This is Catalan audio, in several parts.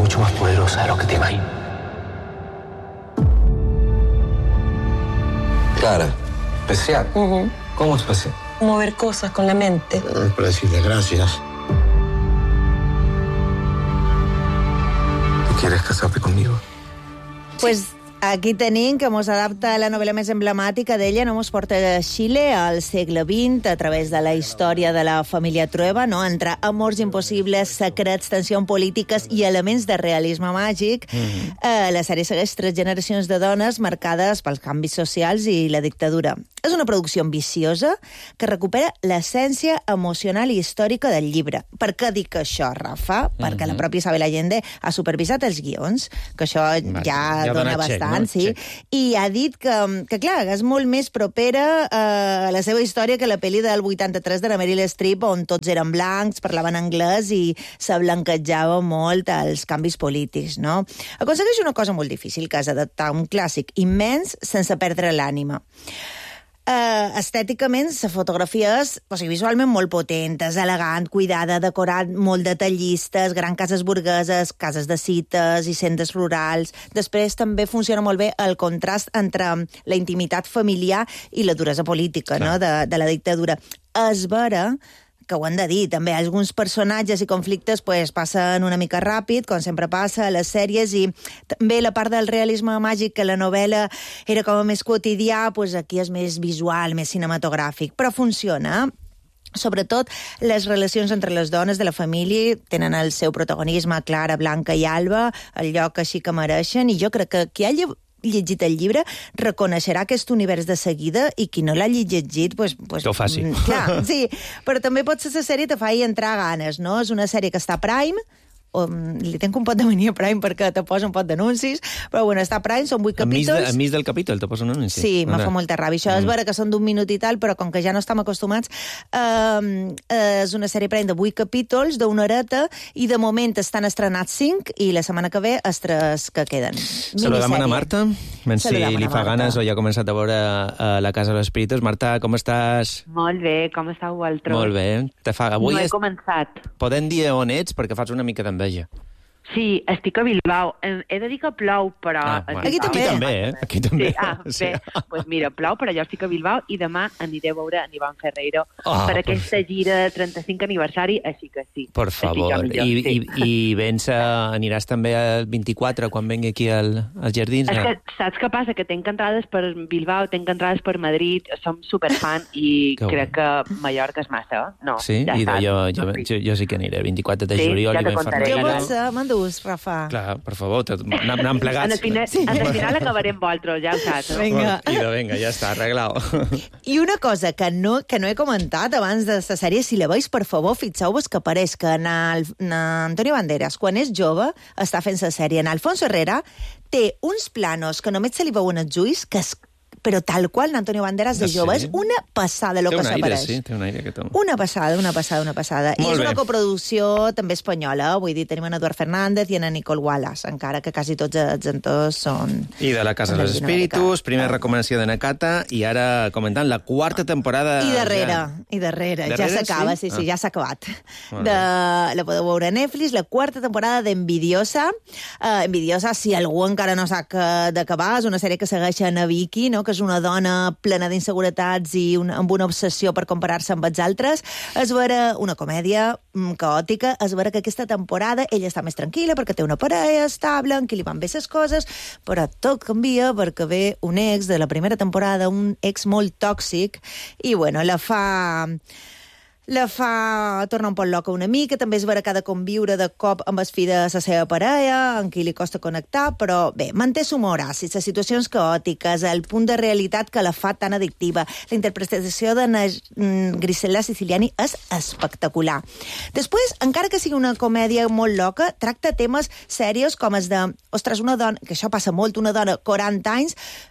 mucho más poderosa de lo que te imaginas. Clara, especial. ¿Cómo especial? Mover cosas con la mente. Para decirle gracias. ¿Tú quieres casarte conmigo? Pues aquí tenim que mos adapta la novel·la més emblemàtica d'ella, no mos porta a Xile al segle XX a través de la història de la família Trueba, no? Entre amors impossibles, secrets, tensions polítiques i elements de realisme màgic. La sèrie segueix 3 generacions de dones marcades pels canvis socials i la dictadura. És una producció ambiciosa que recupera l'essència emocional i històrica del llibre. Per què dic això, Rafa? Perquè la pròpia Isabel Allende ha supervisat els guions, que això ja dona bastant. Sí. I ha dit que clar, és molt més propera a la seva història que la pel·li del 83 de la Meryl Streep, on tots eren blancs, parlaven anglès i s'ablanquejava molt als canvis polítics, no? Aconsegueix una cosa molt difícil, que és adaptar un clàssic immens sense perdre l'ànima. Estèticament, la fotografia és visualment molt potent, és elegant, cuidada, decorat, molt detallistes, grans cases burgueses, cases de cites i sendes rurals. Després també funciona molt bé el contrast entre la intimitat familiar i la duresa política, no? de la dictadura. És vera que ho han de dir, també alguns personatges i conflictes passen una mica ràpid, com sempre passa a les sèries, i també la part del realisme màgic, que la novel·la era com a més quotidià, aquí és més visual, més cinematogràfic, però funciona. Sobretot, les relacions entre les dones de la família tenen el seu protagonisme, Clara, Blanca i Alba, el lloc així que mereixen, i jo crec que qui ha llegit el llibre reconeixerà aquest univers de seguida, i qui no l'ha llegit, que ho faci. Clar, sí, però també pot ser la sèrie que te faci entrar ganes, no? És una sèrie que està a Prime, li tenc un pot de mania a Prime perquè te posa un pot d'anuncis, però està a Prime, són 8 capítols. Enmig del capítol te posa un anunci. Sí, me fa molta ràbia. Això és vera que són d'1 minut i tal, però com que ja no estem acostumats, és una sèrie Prime de 8 capítols, d'una horeta, i de moment estan estrenats 5, i la setmana que ve els 3 que queden. Saludem a Marta, si li fa ganes o ja ha començat a veure La Casa dels Espíritus. Marta, com estàs? Molt bé, com estàu vosaltres? Molt bé. No he començat. Podem dir on ets, perquè fas una mica d'enveja. Sí, estic a Bilbao. He de dir que plou, però... Aquí també, Aquí també. Sí, doncs mira, plou, però jo estic a Bilbao i demà aniré a veure en Iván Ferreiro per aquesta gira de 35 aniversari, així que sí. Per favor. I aniràs també el 24, quan vengui aquí als Jardins? És que saps què passa? Que tenc entrades per Bilbao, tenc entrades per Madrid, som superfan i crec que Mallorca és massa, no? Sí? Jo sí que aniré, 24 de juliol i Iván Ferreiro. Rafa. Clar, per favor, anem plegats. Al final acabarem vosaltres, ja ho saps. Vinga, ja està, arreglau. I una cosa que no he comentat abans de la sèrie, si la veus, per favor, fixeu-vos que apareix que Antonio Banderas, quan és jove, està fent la sèrie. En Alfonso Herrera té uns planos que només se li veuen els ulls, però tal qual Antonio Banderas de jove. És una passada el que s'apareix. Té un aire que té. Una passada. I és una coproducció també espanyola, vull dir, tenim en Eduard Fernández i en Nicole Wallace, encara que quasi tots els actors són... I de La Casa dels Espíritus, primera recomanació de Nakata, i ara comentant la 4ª temporada... I darrere. Ja s'acaba, sí, ja s'ha acabat. La podeu veure a Netflix, la 4ª temporada d'Envidiosa. Envidiosa, si algú encara no sap d'acabar, és una sèrie que segueix a Vicky, no?, que és una dona plena d'inseguretats i amb una obsessió per comparar-se amb els altres. És vera una comèdia caòtica, és vera que aquesta temporada ella està més tranquil·la perquè té una parella estable, en qui li van bé les coses, però tot canvia perquè ve un ex de la primera temporada, un ex molt tòxic, i la fa tornar un poc loca una mica. També és vera que ha de conviure de cop amb el fill de la seva parella, amb qui li costa connectar, però bé, manté l'humor àcid, les situacions caòtiques, el punt de realitat que la fa tan addictiva. La interpretació de Grisella Siciliani és espectacular. Després, encara que sigui una comèdia molt loca, tracta temes serios com els de, ostres, una dona, que això passa molt, una dona 40 anys,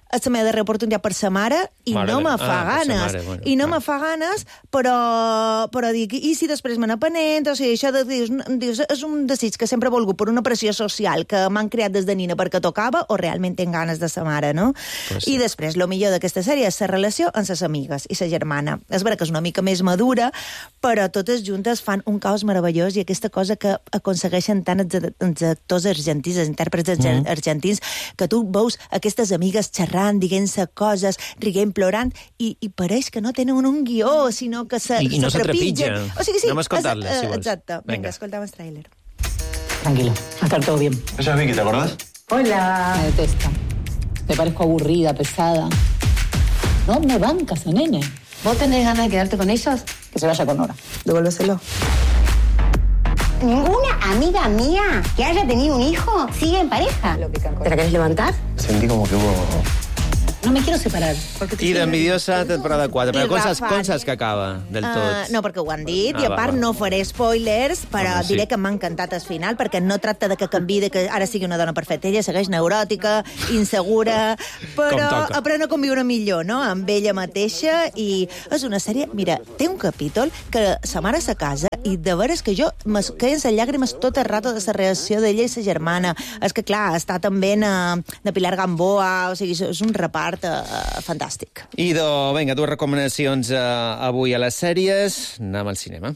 és la meva darrera oportunitat per sa mare i no me fa ganes. I no me fa ganes, però dic, i si després me n'apenent? O sigui, això de dius, és un desig que sempre he volgut per una pressió social que m'han creat des de nina perquè tocava o realment tinc ganes de sa mare, no? I després, el millor d'aquesta sèrie és la relació amb ses amigues i sa germana. És vera que és una mica més madura, però totes juntes fan un caos meravellós i aquesta cosa que aconsegueixen tant els actors argentins, els intèrprets argentins, que tu veus aquestes amigues xerrant, dient-se coses, riguent, plorant, i pareix que no tenen un guió, sinó que se no trepitgen. O sigui, sí. Anem a escoltar-les, si vols. Exacte. Venga, escoltamos el tráiler. Tranquilo, va a estar todo bien. Ella es Vicky, ¿te acordás? Hola. Me detesta. Le parezco aburrida, pesada. No me bancas a nene. ¿Vos tenés ganas de quedarte con ellos? Que se vaya con Nora. Devuélveselo. Ninguna amiga mía que haya tenido un hijo sigue en pareja. ¿Te la querés levantar? Sentí como que hubo... No me quiero separar. I d'Envidiosa, temporada 4. Però com saps que acaba del tot? No, perquè ho han dit, i a part no faré spoilers, però diré que m'ha encantat el final, perquè no tracta de que canviï, de que ara sigui una dona perfecta. Ella segueix neuròtica, insegura, però no conviure millor, no?, amb ella mateixa, i és una sèrie... Mira, té un capítol que sa mare se casa i de veres que jo queien les llàgrimes tot el rato de la reacció d'ella i sa germana. És que, clar, està també de Pilar Gamboa, o sigui, és un repart fantàstic. Idò, vinga, dues recomanacions avui a les sèries. Anem al cinema.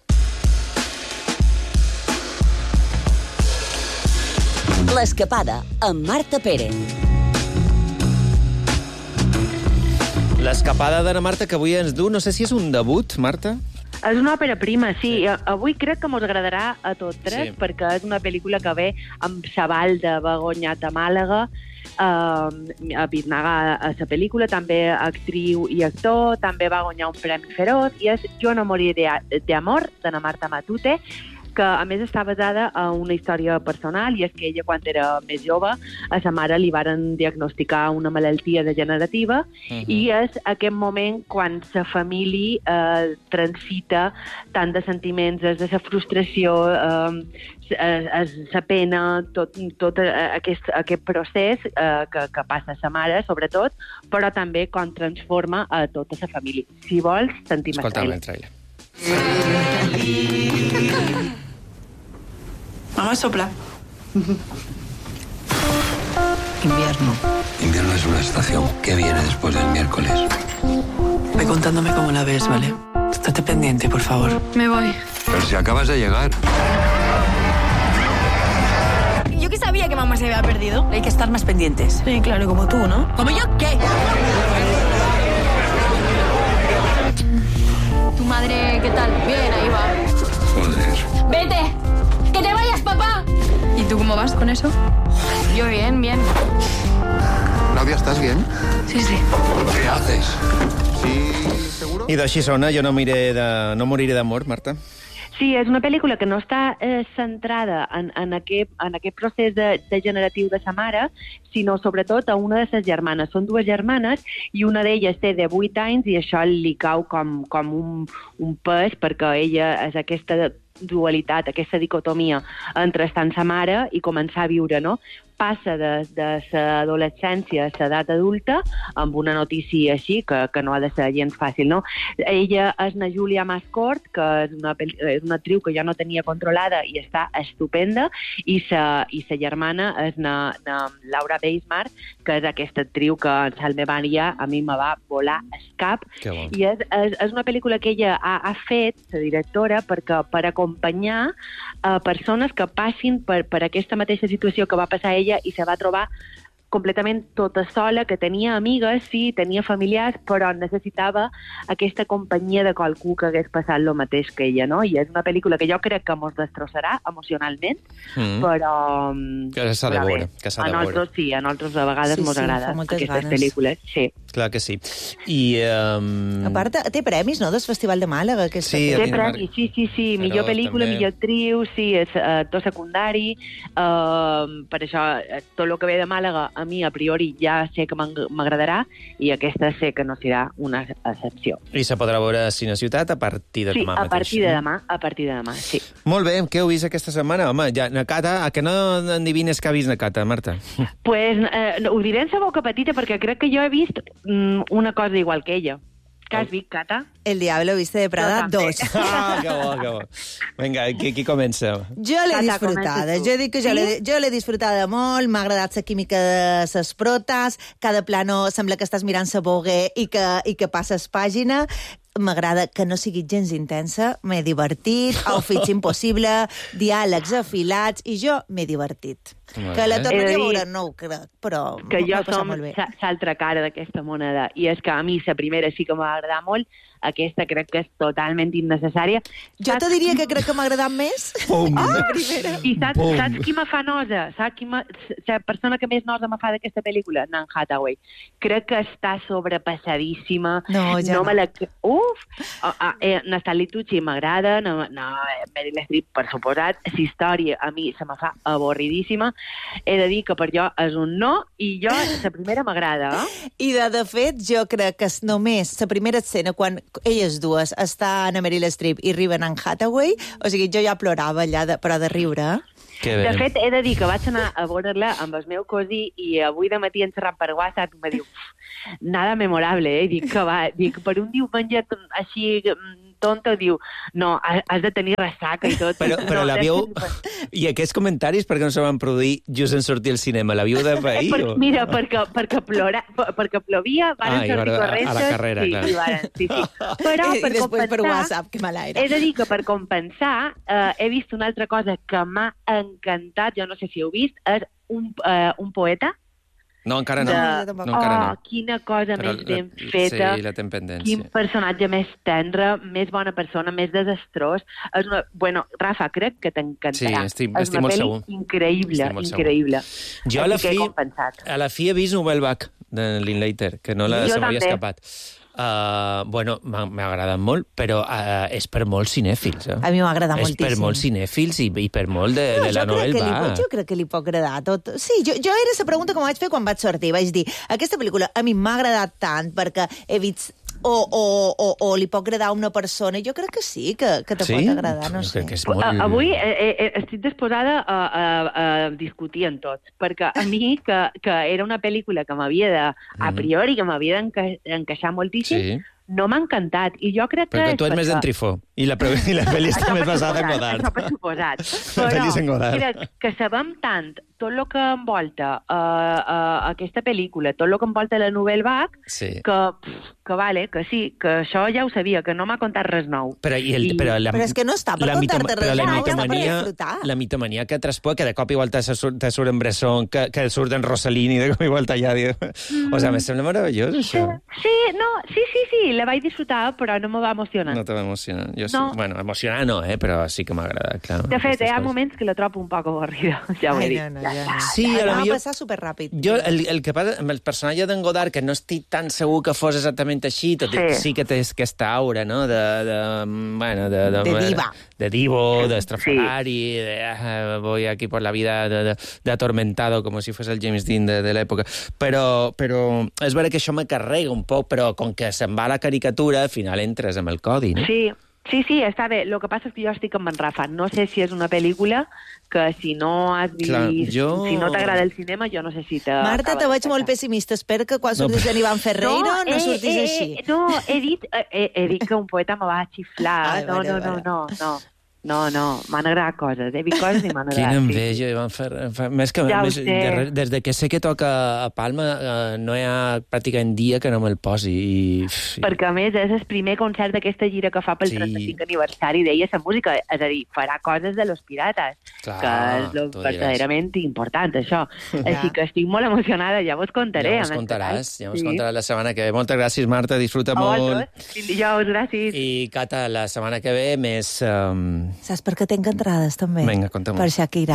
L'Escapada, amb Marta Pérez. L'escapada d'Anna Marta, que avui ens du, no sé si és un debut, Marta? És una òpera prima, sí. Avui crec que mos agradarà a tots tres, perquè és una pel·lícula que ve amb Xaval d'haver guanyat a Màlaga, a Biznaga a la pel·lícula, també actriu i actor, també va guanyar un premi Feroz, i és Jo no moriré d'amor, d'Anna Marta Matute, que a més està basada en una història personal, i és que ella, quan era més jove, a sa mare li varen diagnosticar una malaltia degenerativa, i és aquest moment quan sa família transita tant de sentiments, des de la frustració, la pena, tot aquest procés que passa a sa mare, sobretot, però també com transforma a tota la família. Si vols, sentim el trailer. Escolta'm el trailer. Mamá, sopla. Invierno. Invierno es una estación que viene después del miércoles. Ve contándome cómo la ves, ¿vale? Estate pendiente, por favor. Me voy. Pero si acabas de llegar. Yo que sabía que mamá se había perdido. Hay que estar más pendientes. Sí, claro, como tú, ¿no? ¿Como yo qué? ¿Tu madre qué tal? Bien, ahí va. Joder. ¡Vete! ¡Que te vayas, papá! ¿Y tú cómo vas con eso? Yo bien, bien. Claudia, ¿estás bien? Sí, sí. ¿Qué haces? Sí, ¿seguro? I d'així sona Jo no moriré d'amor, Marta. Sí, és una pel·lícula que no està centrada en aquest procés degeneratiu de sa mare, sinó sobretot a una de ses germanes. Són dues germanes i una d'elles té 18 anys i això li cau com un pes, perquè ella és aquesta dualitat, aquesta dicotomia entre estar amb sa mare i començar a viure, no? Passa de l'adolescència a l'edat adulta amb una notícia així que no ha de ser gens fàcil, no? Ella és na Júlia Mascort, que és una actriu que jo no tenia controlada i està estupenda, i sa germana és na Laura Beismar, que és aquesta actriu que en Salmevania a mi me va volar el cap. I és una pel·lícula que ella ha fet, la directora, per acompanyar persones que passin per aquesta mateixa situació que va passar ella i se va trobar completament tota sola, que tenia amigues, sí, tenia familiars, però necessitava aquesta companyia de qualcú que hagués passat el mateix que ella, no? I és una pel·lícula que jo crec que mos destrossarà emocionalment, però... Que s'ha de veure, que s'ha de veure. A nosaltres sí, a nosaltres a vegades mos agraden aquestes pel·lícules, sí. Clar que sí. I... A part, té premis, no?, del Festival de Màlaga. Sí, té premis, sí. Millor pel·lícula, millor actriu, sí, és actor secundari. Per això, tot el que ve de Màlaga mi a priori ja sé que m'agradarà i aquesta sé que no serà una excepció. I se podrà veure a Cine Ciutat a partir de demà mateix. Sí, a partir de demà, sí. Molt bé, què heu vist aquesta setmana? Home, ja, Nakata, a què no endivines que ha vist Nakata, Marta? Pues ho diré en sa boca petita perquè crec que jo he vist una cosa igual que ella. ¿Qué has vist, Cata? El Diablo Viste de Prada 2. Ah, que bo. Vinga, qui comença? Jo l'he disfrutada. Jo dic que jo l'he disfrutada molt, m'ha agradat la química de ses protes, cada plano sembla que estàs mirant sa Vogue i que passes pàgina. M'agrada que no sigui gens intensa, m'he divertit, outfits impossible, diàlegs afilats, i jo m'he divertit. Que la tornaria a veure, no ho crec, però que jo som l'altra cara d'aquesta moneda, i és que a mi la primera sí que m'ha agradat molt, aquesta crec que és totalment innecessària. Jo te diria que crec que m'ha agradat més. La primera. I saps qui me fa nosa? La persona que més nosa me fa d'aquesta pel·lícula? Anne Hathaway. Crec que està sobrepassadíssima. No, ja no. Natalie Tucci m'agrada, Meryl Streep, per suposat. La història a mi se me fa avorridíssima. He de dir que per jo és un no, i jo la primera m'agrada. I de fet, jo crec que només la primera escena, quan elles dues estan a Meryl Streep i arriben a Anne Hathaway, o sigui, jo ja plorava allà, però de riure. De fet, he de dir que vaig anar a veure-la amb el meu cosí i avui de matí encerrat per WhatsApp me diu, nada memorable, Dic, que va, per un diumenge així tonto, diu, no, has de tenir ressaca i tot. Però l'havíeu... I aquests comentaris per què no se van produir just en sortir al cinema? L'havíeu de pair? Mira, perquè plovia, van sortir corrents... A la carrera, clar. Sí. Però i després per WhatsApp, que mala era. He de dir que per compensar he vist una altra cosa que m'ha encantat, jo no sé si heu vist, és un poeta. No, encara no. Quina cosa més ben feta. Sí, la ten pendent. Quin personatge més tendre, més bona persona, més desastrós. Bueno, Rafa, crec que t'encantarà. Sí, estic molt segur. És una pel·li increïble. Jo a la fi he vist Nouvelle Vague de Linklater, que no se m'havia escapat. Bueno, m'ha agradat molt, però és per molts cinèfils. A mi m'ha agradat moltíssim. És per molts cinèfils i per molt de la Nouvelle Vague. Jo crec que li pot agradar tot. Sí, jo era la pregunta que m'ho vaig fer quan vaig sortir. Vaig dir, aquesta pel·lícula a mi m'ha agradat tant perquè he vist... O li pot agradar a una persona. Jo crec que sí, que te pot agradar, no sé. Avui estic disposada a discutir en tots, perquè a mi, que era una pel·lícula que m'havia de, a priori, que m'havia d'encaixar moltíssim, no m'ha encantat. I jo crec que... Perquè tu ets més d'en Truffaut, i la pel·li està més basada en Godard. Això per suposat. Però crec que sabem tant tot el que envolta aquesta pel·lícula, tot el que envolta la Nouvelle Vague, que vale, que sí, que això ja ho sabia, que no m'ha contat res nou. Però és que no està per contar-te res nou, està per disfrutar. La mitomania que traspua, que de cop i volta te surt en Bresson, que surt en Rossellini, de cop i volta ja... O sigui, me sembla meravellós, això. Sí, la vaig disfrutar, però no me va emocionar. No te va emocionar. Jo sí. Bueno, emocionar no, però sí que m'ha agradat, clar. De fet, hi ha moments que la trobo un poc avorrida, ja ho he dit. Sí, va passar superràpid. Jo, el que passa amb el personatge d'en Godard, que no estic tan segur que fos exactament així, tot i que sí que té aquesta aura, no?, de diva. De divo, d'estrafalari, voy aquí por la vida de atormentado, com si fos el James Dean de l'època. Però és vera que això me carrega un poc, però com que se'n va a la caricatura, al final entres amb el codi, no? Sí, està bé. El que passa és que jo estic amb en Rafa. No sé si és una pel·lícula que si no has vist... Si no t'agrada el cinema, jo no sé si Marta, te veig molt pessimista. Espero que quan surtis en Iván Ferreiro no surtis així. No, he dit que un poeta me va xiflar. No, m'han agradat coses. He vist coses i m'han agradat. Quina enveja, Iván Ferreiro. Més que des de que sé que toca a Palma, no hi ha pràcticament dia que no me'l posi. Perquè, a més, és el primer concert d'aquesta gira que fa pel 35 aniversari d'ella, la música. És a dir, farà coses de Los Piratas, que és verdaderament important, això. Així que estic molt emocionada, ja vos contaré. Ja vos contaràs la setmana que ve. Moltes gràcies, Marta, disfruta molt. Dijous, gràcies. I, Cata, la setmana que ve més... Saps per què tinc entrades, també? Vinga, conta'm. Per Shakira.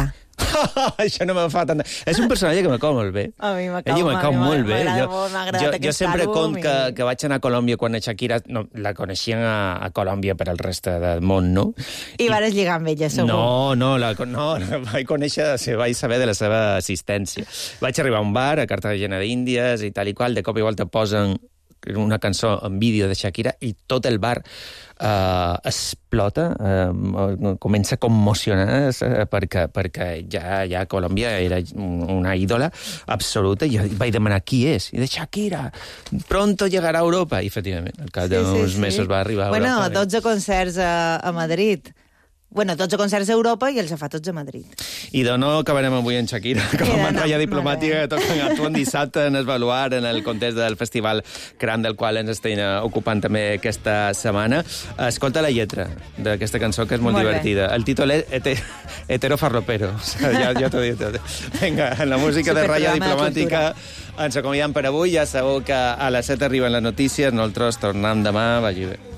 Això no me'n fa tant... És un personatge que me cau molt bé. A mi me cau molt bé. Jo sempre conto que vaig anar a Colòmbia quan a Shakira... No, la coneixien a Colòmbia per al reste del món, no? I vares lligar amb ella, segur. No, vaig conèixer, vaig saber de la seva assistència. Vaig arribar a un bar a Cartagena d'Índies i tal i qual, de cop i volta posen una cançó en vídeo de Shakira i tot el bar explota, comença a commocionar perquè ja Colòmbia era una ídola absoluta i vaig demanar qui és. I de Shakira, pronto llegarà a Europa. I efectivament, al cap d'uns mesos va arribar a Europa. 12 concerts a Madrid. 12 concerts a Europa i els fa tots a Madrid. I de no acabarem avui en Shakira, com a Ratlla Diplomàtica, que actuen dissabte en el Baluard, en el context del Festival Cram, del qual ens estem ocupant també aquesta setmana. Escolta la lletra d'aquesta cançó, que és molt divertida. El títol és Hetero Farlopero. Ja t'ho he dit. Vinga, en la música de Ratlla Diplomàtica ens acomiadem per avui. Ja sabeu que a les 7 arriben les notícies. Nosaltres tornem demà. Vagi bé.